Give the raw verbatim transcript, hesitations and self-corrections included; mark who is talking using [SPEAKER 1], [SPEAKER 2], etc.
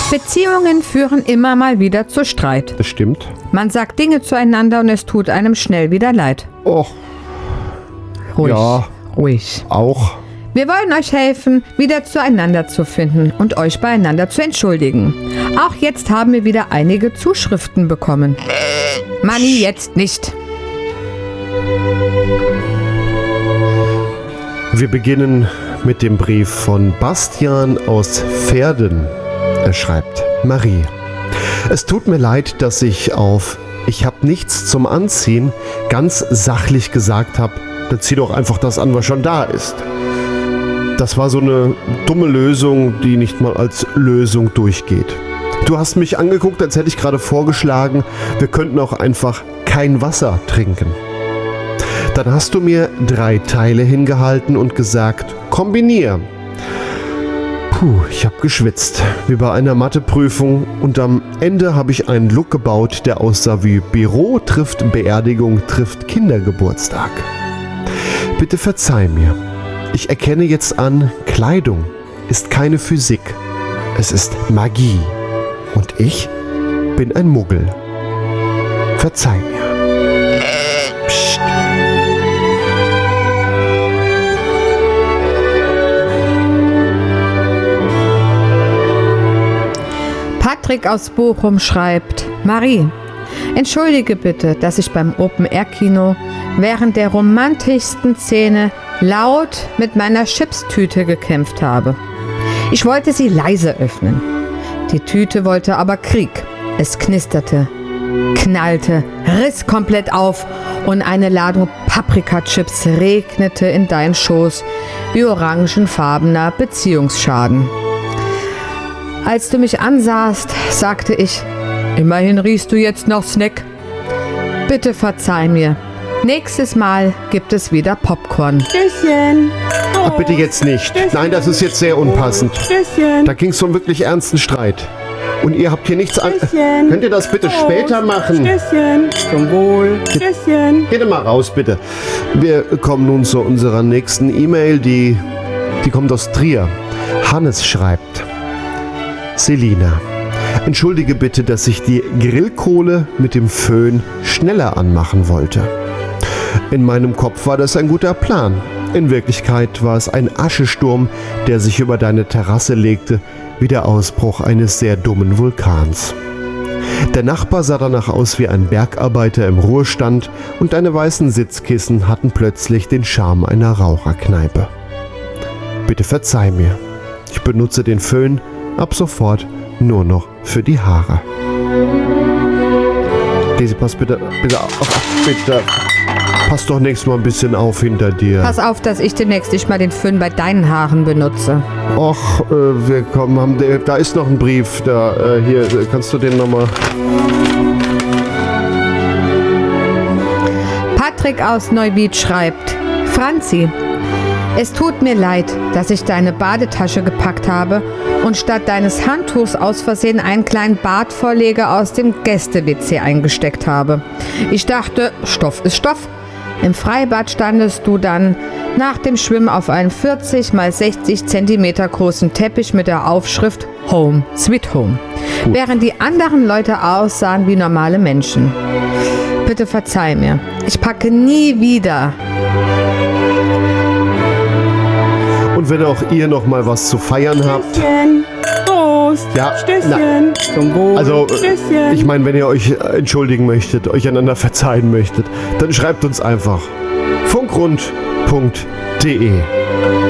[SPEAKER 1] Beziehungen führen immer mal wieder zu Streit.
[SPEAKER 2] Das stimmt.
[SPEAKER 1] Man sagt Dinge zueinander und es tut einem schnell wieder leid.
[SPEAKER 2] Och,
[SPEAKER 1] Ruhig,
[SPEAKER 2] ja,
[SPEAKER 1] ruhig.
[SPEAKER 2] auch.
[SPEAKER 1] Wir wollen euch helfen, wieder zueinander zu finden und euch beieinander zu entschuldigen. Auch jetzt haben wir wieder einige Zuschriften bekommen. Manni, jetzt nicht.
[SPEAKER 2] Wir beginnen mit dem Brief von Bastian aus Verden. Er schreibt: Marie, es tut mir leid, dass ich auf Ich hab nichts zum Anziehen ganz sachlich gesagt habe, dann zieh doch einfach das an, was schon da ist. Das war so eine dumme Lösung, die nicht mal als Lösung durchgeht. Du hast mich angeguckt, als hätte ich gerade vorgeschlagen, wir könnten auch einfach kein Wasser trinken. Dann hast du mir drei Teile hingehalten und gesagt, kombinier. Puh, ich habe geschwitzt, wie bei einer Matheprüfung, und am Ende habe ich einen Look gebaut, der aussah wie Büro trifft Beerdigung trifft Kindergeburtstag. Bitte verzeih mir. Ich erkenne jetzt an, Kleidung ist keine Physik. Es ist Magie. Und ich bin ein Muggel. Verzeih mir. Psst.
[SPEAKER 1] Patrick aus Bochum schreibt: Marie, entschuldige bitte, dass ich beim Open-Air-Kino während der romantischsten Szene laut mit meiner Chipstüte gekämpft habe. Ich wollte sie leise öffnen. Die Tüte wollte aber Krieg. Es knisterte, knallte, riss komplett auf und eine Ladung Paprikachips regnete in deinen Schoß wie orangenfarbener Beziehungsschaden. Als du mich ansahst, sagte ich, immerhin riechst du jetzt noch Snack. Bitte verzeih mir. Nächstes Mal gibt es wieder Popcorn.
[SPEAKER 3] Stößchen.
[SPEAKER 2] Ach, bitte jetzt nicht. Nein, das ist jetzt sehr unpassend.
[SPEAKER 3] Stößchen.
[SPEAKER 2] Da ging es um wirklich ernsten Streit. Und ihr habt hier nichts an...
[SPEAKER 3] Stößchen.
[SPEAKER 2] Könnt ihr das bitte später machen?
[SPEAKER 3] Stößchen. Zum Wohl. Stößchen.
[SPEAKER 2] Geht mal raus, bitte. Wir kommen nun zu unserer nächsten E-Mail, die, die kommt aus Trier. Hannes schreibt: Selina, entschuldige bitte, dass ich die Grillkohle mit dem Föhn schneller anmachen wollte. In meinem Kopf war das ein guter Plan. In Wirklichkeit war es ein Aschesturm, der sich über deine Terrasse legte, wie der Ausbruch eines sehr dummen Vulkans. Der Nachbar sah danach aus wie ein Bergarbeiter im Ruhestand und deine weißen Sitzkissen hatten plötzlich den Charme einer Raucherkneipe. Bitte verzeih mir. Ich benutze den Föhn ab sofort nur noch für die Haare. Daisy, pass bitte, bitte auf, bitte. Pass doch nächstes Mal ein bisschen auf hinter dir.
[SPEAKER 1] Pass auf, dass ich demnächst nicht mal den Föhn bei deinen Haaren benutze.
[SPEAKER 2] Och, äh, wir kommen, haben, da ist noch ein Brief, da, äh, hier, kannst du den nochmal...
[SPEAKER 1] Patrick aus Neuwied schreibt: Franzi, es tut mir leid, dass ich deine Badetasche gepackt habe und statt deines Handtuchs aus Versehen einen kleinen Bartvorleger aus dem Gäste-W C eingesteckt habe. Ich dachte, Stoff ist Stoff. Im Freibad standest du dann nach dem Schwimmen auf einem vierzig mal sechzig Zentimeter großen Teppich mit der Aufschrift Home Sweet Home,
[SPEAKER 2] Gut.
[SPEAKER 1] während die anderen Leute aussahen wie normale Menschen. Bitte verzeih mir, ich packe nie wieder.
[SPEAKER 2] Und wenn auch ihr noch mal was zu feiern habt,
[SPEAKER 3] Stößchen. Prost.
[SPEAKER 2] Ja,
[SPEAKER 3] Stößchen. Zum Wohl.
[SPEAKER 2] also äh,
[SPEAKER 3] Stößchen.
[SPEAKER 2] ich meine, wenn ihr euch entschuldigen möchtet, euch einander verzeihen möchtet, dann schreibt uns einfach funkrund punkt de.